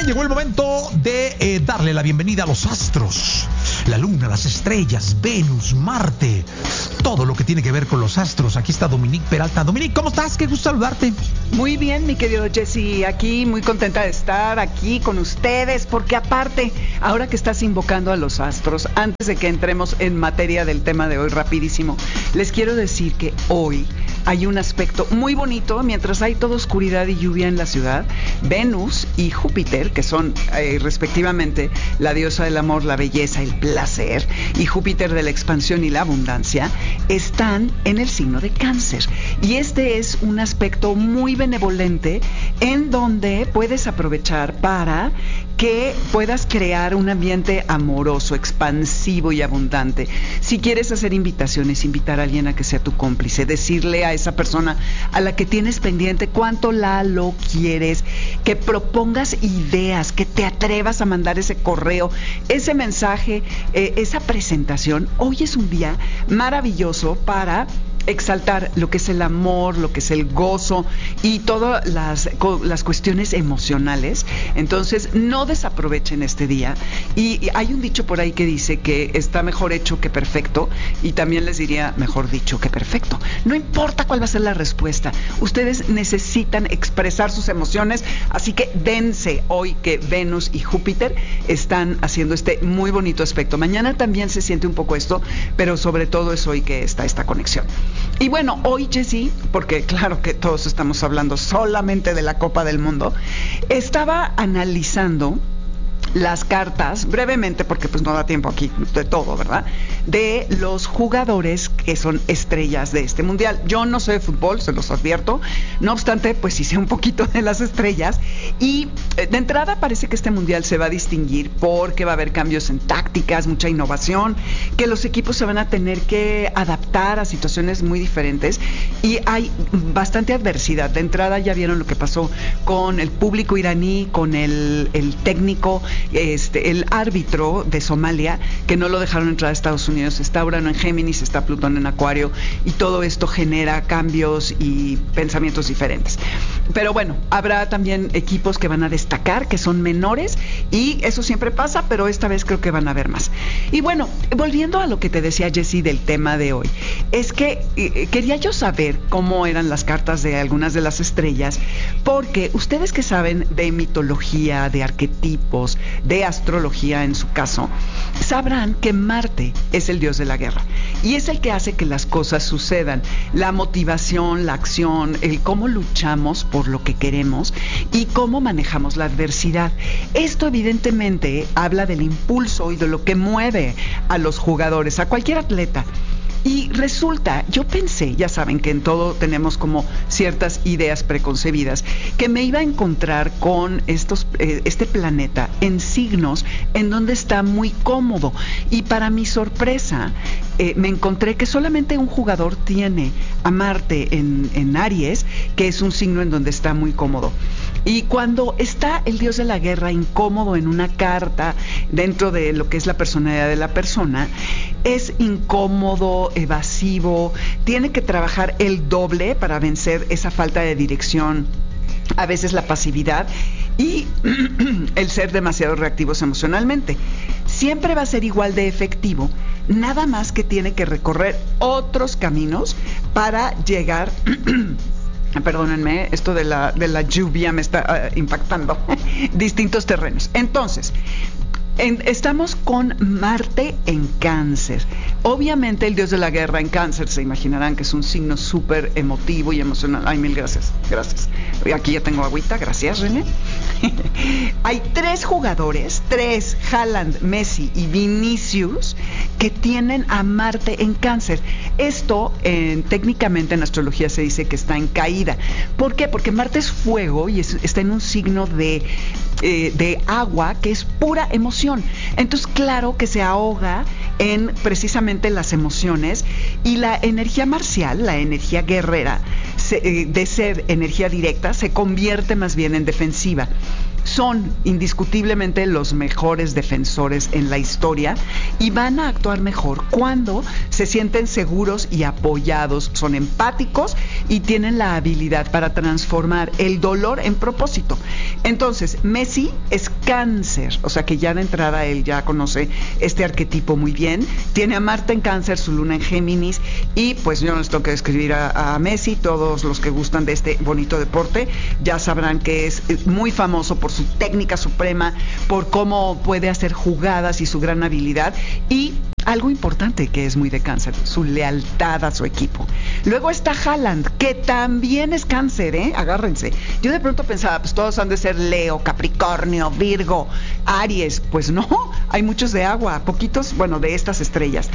llegó el momento de darle la bienvenida a los astros. La luna, las estrellas, Venus, Marte, todo lo que tiene que ver con los astros. Aquí está Dominique Peralta. Dominique, ¿cómo estás? Qué gusto saludarte. Muy bien, mi querido Jesse, aquí muy contenta de estar aquí con ustedes, porque aparte, ahora que estás invocando a los astros, antes de que entremos en materia del tema de hoy rapidísimo, les quiero decir que hoy hay un aspecto muy bonito, mientras hay toda oscuridad y lluvia en la ciudad. Venus y Júpiter, que son respectivamente la diosa del amor, la belleza, el placer, y Júpiter de la expansión y la abundancia, están en el signo de Cáncer. Y este es un aspecto muy benevolente en donde puedes aprovechar para que puedas crear un ambiente amoroso, expansivo y abundante. Si quieres hacer invitaciones, invitar a alguien a que sea tu cómplice, decirle a esa persona a la que tienes pendiente cuánto lo quieres, que propongas ideas, que te atrevas a mandar ese correo, ese mensaje, esa presentación. Hoy es un día maravilloso para exaltar lo que es el amor, lo que es el gozo y todas las cuestiones emocionales. Entonces, no desaprovechen este día. Y hay un dicho por ahí que dice que está mejor hecho que perfecto, y también les diría mejor dicho que perfecto. No importa cuál va a ser la respuesta, ustedes necesitan expresar sus emociones, así que dense hoy que Venus y Júpiter están haciendo este muy bonito aspecto. Mañana también se siente un poco esto, pero sobre todo es hoy que está esta conexión. Y bueno, hoy, Jessy, porque claro que todos estamos hablando solamente de la Copa del Mundo, estaba analizando las cartas, brevemente, porque pues no da tiempo aquí de todo, ¿verdad?, de los jugadores que son estrellas de este mundial. Yo no sé de fútbol, se los advierto, no obstante, pues sí sé un poquito de las estrellas, y de entrada parece que este mundial se va a distinguir porque va a haber cambios en tácticas, mucha innovación, que los equipos se van a tener que adaptar a situaciones muy diferentes, y hay bastante adversidad. De entrada ya vieron lo que pasó con el público iraní, con el técnico, el árbitro de Somalia, que no lo dejaron entrar a Estados Unidos. Está Urano en Géminis, está Plutón en Acuario, y todo esto genera cambios y pensamientos diferentes. Pero bueno, habrá también equipos que van a destacar, que son menores, y eso siempre pasa, pero esta vez creo que van a haber más. Y bueno, volviendo a lo que te decía Jessy del tema de hoy, es que quería yo saber cómo eran las cartas de algunas de las estrellas, porque ustedes que saben de mitología, de arquetipos, de astrología en su caso, sabrán que Marte es el dios de la guerra y es el que hace que las cosas sucedan, la motivación, la acción, el cómo luchamos por lo que queremos y cómo manejamos la adversidad. Esto evidentemente habla del impulso y de lo que mueve a los jugadores, a cualquier atleta. Y resulta, yo pensé, ya saben que en todo tenemos como ciertas ideas preconcebidas, que me iba a encontrar con este planeta en signos en donde está muy cómodo. Y para mi sorpresa, me encontré que solamente un jugador tiene a Marte en Aries, que es un signo en donde está muy cómodo. Y cuando está el dios de la guerra incómodo en una carta dentro de lo que es la personalidad de la persona, es incómodo, evasivo, tiene que trabajar el doble para vencer esa falta de dirección, a veces la pasividad y el ser demasiado reactivos emocionalmente. Siempre va a ser igual de efectivo, nada más que tiene que recorrer otros caminos para llegar... Perdónenme, esto de la lluvia me está impactando distintos terrenos. Entonces, estamos con Marte en Cáncer. Obviamente el dios de la guerra en Cáncer, se imaginarán que es un signo súper emotivo y emocional. Ay, mil gracias, gracias. Aquí ya tengo agüita, gracias, René. Hay 3 jugadores, Haaland, Messi y Vinicius, que tienen a Marte en Cáncer. Esto técnicamente en astrología se dice que está en caída. ¿Por qué? Porque Marte es fuego y está en un signo de agua, que es pura emoción. Entonces, claro que se ahoga en precisamente las emociones, y la energía marcial, la energía guerrera, de ser energía directa, se convierte más bien en defensiva. Son indiscutiblemente los mejores defensores en la historia y van a actuar mejor cuando se sienten seguros y apoyados, son empáticos y tienen la habilidad para transformar el dolor en propósito. Entonces, Messi Messi es Cáncer, o sea que ya de entrada él ya conoce este arquetipo muy bien. Tiene a Marte en Cáncer, su luna en Géminis, y pues yo no les tengo que describir a Messi. Todos los que gustan de este bonito deporte ya sabrán que es muy famoso por su técnica suprema, por cómo puede hacer jugadas y su gran habilidad, y algo importante que es muy de Cáncer, su lealtad a su equipo. Luego está Haaland, que también es Cáncer, agárrense. Yo de pronto pensaba, pues todos han de ser Leo, Capricornio, Virgo, Aries. Pues no, hay muchos de agua, poquitos, bueno, de estas estrellas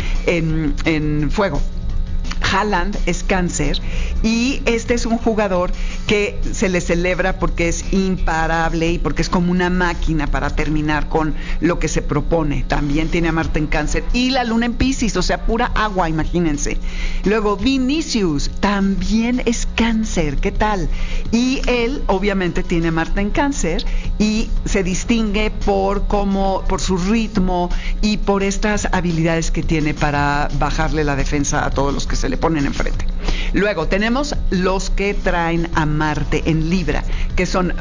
en fuego. Haaland es Cáncer y este es un jugador que se le celebra porque es imparable y porque es como una máquina para terminar con lo que se propone. También tiene a Marte en Cáncer y la luna en Piscis, o sea, pura agua, imagínense. Luego Vinicius también es Cáncer, ¿qué tal? Y él obviamente tiene a Marte en Cáncer y se distingue por su ritmo y por estas habilidades que tiene para bajarle la defensa a todos los que se le ponen enfrente. Luego tenemos los que traen a Marte en Libra, que son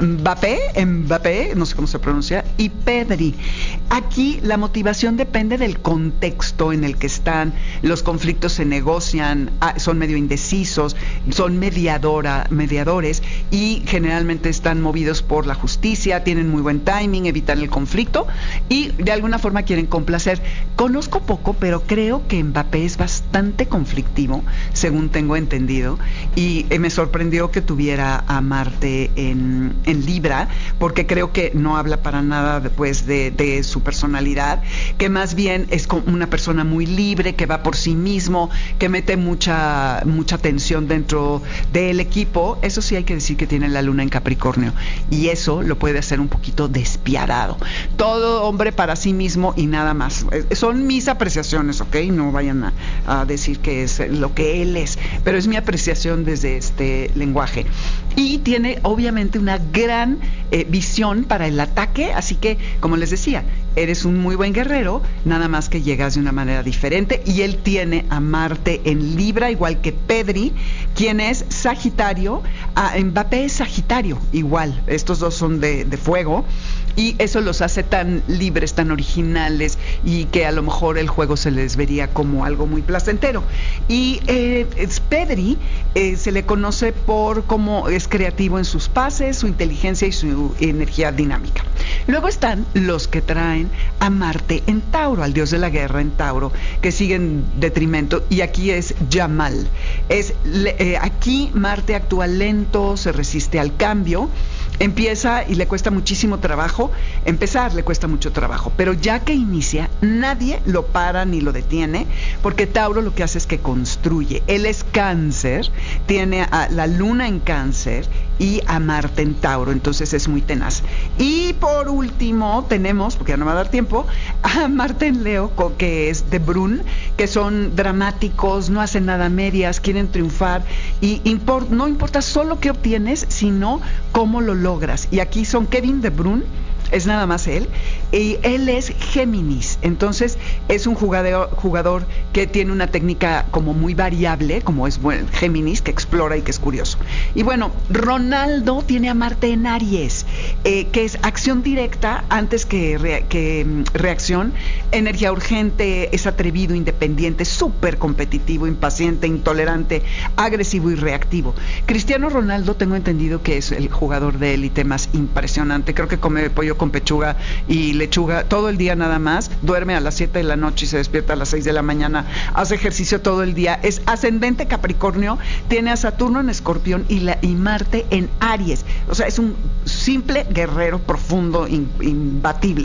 Mbappé, no sé cómo se pronuncia, y Pedri. Aquí la motivación depende del contexto en el que están. Los conflictos se negocian, son medio indecisos, son mediadores y generalmente están movidos por la justicia, tienen muy buen timing, evitan el conflicto y de alguna forma quieren complacer. Conozco poco, pero creo que Mbappé es bastante conflictivo, según tengo entendido, y me sorprendió que tuviera a Marte en Libra, porque creo que no habla para nada después de su personalidad, que más bien es como una persona muy libre, que va por sí mismo, que mete mucha tensión dentro del equipo. Eso sí hay que decir que tiene la luna en Capricornio, y eso lo puede hacer un poquito despiadado. Todo hombre para sí mismo y nada más. Son mis apreciaciones, ¿ok? No vayan a decir que es lo que él es, pero es mi apreciación desde este lenguaje. Y tiene obviamente una gran visión para el ataque, así que, como les decía, eres un muy buen guerrero, nada más que llegas de una manera diferente, y él tiene a Marte en Libra, igual que Pedri, quien es Sagitario. Mbappé es Sagitario, igual, estos dos son de fuego, y eso los hace tan libres, tan originales, y que a lo mejor el juego se les vería como algo muy placentero. Y Pedri se le conoce por cómo es creativo en sus pases, su inteligencia y su energía dinámica. Luego están los que traen a Marte en Tauro, al dios de la guerra en Tauro, que sigue en detrimento, y aquí es Yamal. Aquí Marte actúa lento, se resiste al cambio, empieza y le cuesta muchísimo trabajo. Empezar le cuesta mucho trabajo, pero ya que inicia, nadie lo para ni lo detiene, porque Tauro lo que hace es que construye. Él es Cáncer, tiene a la luna en Cáncer y a Marte en Tauro, entonces es muy tenaz. Y por último tenemos, porque ya no me va a dar tiempo, a Marte en Leo, que es De Bruyne, que son dramáticos, no hacen nada a medias, quieren triunfar, y no importa solo qué obtienes, sino cómo lo logras. Y aquí son Kevin De Bruyne, es nada más él, y él es Géminis, entonces es un jugador que tiene una técnica como muy variable, como es Géminis, que explora y que es curioso. Y bueno, Ronaldo tiene a Marte en Aries, que es acción directa antes que reacción, energía urgente, es atrevido, independiente, súper competitivo, impaciente, intolerante, agresivo y reactivo. Cristiano Ronaldo, tengo entendido que es el jugador de élite más impresionante, creo que come pollo con pechuga y lechuga todo el día nada más, duerme a las 7 de la noche y se despierta a las 6 de la mañana, hace ejercicio todo el día, es ascendente Capricornio, tiene a Saturno en Escorpión y Marte en Aries, o sea, es un simple guerrero profundo, imbatible.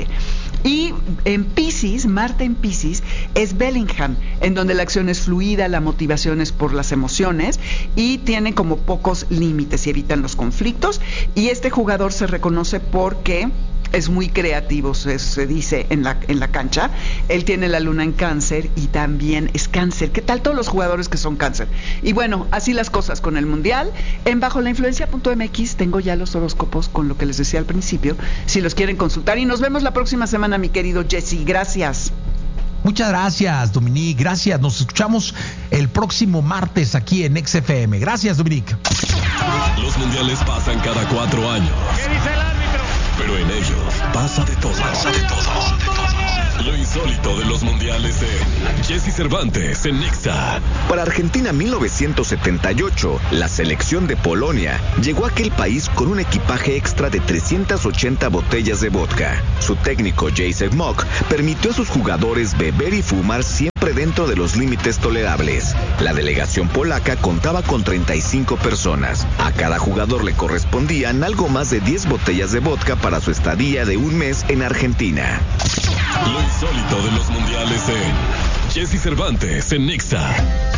Y en Piscis, Marte en Piscis, es Bellingham, en donde la acción es fluida, la motivación es por las emociones y tiene como pocos límites y evitan los conflictos. Y este jugador se reconoce porque es muy creativo, se dice en la cancha. Él tiene la luna en Cáncer y también es Cáncer. ¿Qué tal todos los jugadores que son Cáncer? Y bueno, así las cosas con el Mundial. En bajolainfluencia.mx tengo ya los horóscopos con lo que les decía al principio, si los quieren consultar. Y nos vemos la próxima semana, mi querido Jesse. Gracias. Muchas gracias, Dominique. Gracias. Nos escuchamos el próximo martes aquí en XFM. Gracias, Dominique. Los mundiales pasan cada 4 años. ¿Qué dice el árbitro? Pero en ellos Pasa de todo. Lo insólito de los mundiales en Jesse Cervantes en Nexa. Para Argentina 1978, la selección de Polonia llegó a aquel país con un equipaje extra de 380 botellas de vodka. Su técnico Jacek Mock permitió a sus jugadores beber y fumar siempre dentro de los límites tolerables. La delegación polaca contaba con 35 personas. A cada jugador le correspondían algo más de 10 botellas de vodka para su estadía de un mes en Argentina. Lo insólito de los mundiales en Jesse Cervantes en Nexa.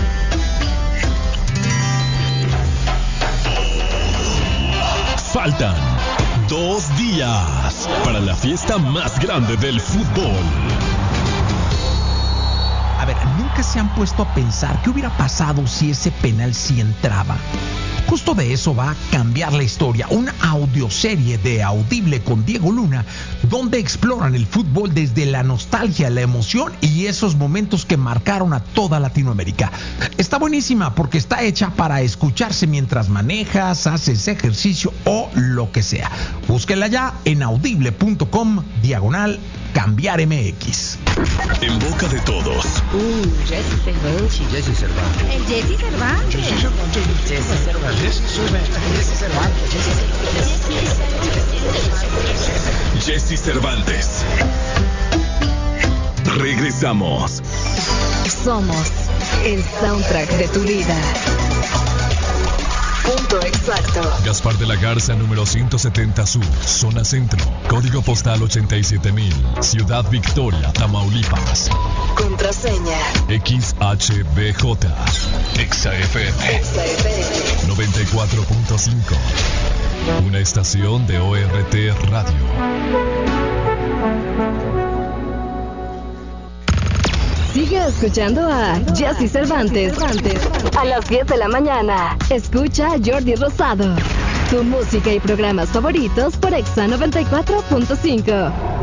Faltan 2 días para la fiesta más grande del fútbol. A ver, ¿nunca se han puesto a pensar qué hubiera pasado si ese penal sí entraba? Justo de eso va a cambiar la historia, una audioserie de Audible con Diego Luna, donde exploran el fútbol desde la nostalgia, la emoción y esos momentos que marcaron a toda Latinoamérica. Está buenísima porque está hecha para escucharse mientras manejas, haces ejercicio o lo que sea. Búsquenla ya en audible.com/Cambiar MX. En boca de todos. Jesse Cervantes. Jesse Cervantes. El Jesse Cervantes. Jesse Cervantes. Jesse Cervantes. Jesse Cervantes. Regresamos. Somos el soundtrack de tu vida. Punto exacto. Gaspar de la Garza, número 170 Sur, zona centro. Código postal 87,000. Ciudad Victoria, Tamaulipas. Contraseña. XHBJ. XFM. 94.5. Una estación de ORT Radio. Sigue escuchando a Jesse Cervantes. A las 10 de la mañana. Escucha a Jordi Rosado. Tu música y programas favoritos por Exa 94.5.